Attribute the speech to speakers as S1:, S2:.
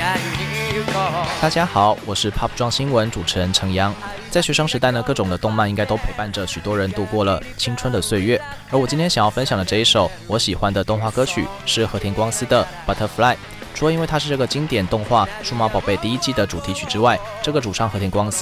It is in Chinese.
S1: 大家好，我是 Pop 撞新闻主持人程阳。在学生时代呢，各种的动漫应该都陪伴着许多人度过了青春的岁月。而我今天想要分享的这一首我喜欢的动画歌曲是和田光司的 Butterfly。除了因为它是这个经典动画《数码宝贝》第1季的主题曲之外，这个主唱和田光司